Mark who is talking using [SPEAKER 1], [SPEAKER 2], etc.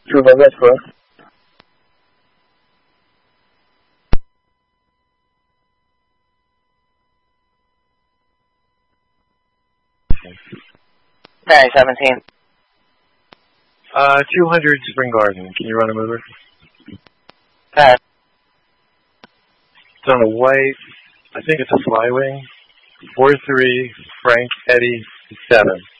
[SPEAKER 1] 200, correct?
[SPEAKER 2] Hey, 17.
[SPEAKER 3] 200 Spring Garden. Can you run a mover?
[SPEAKER 2] Pat.
[SPEAKER 3] It's on a white, I think it's a Flywing. 4-3, Frank Eddie 7.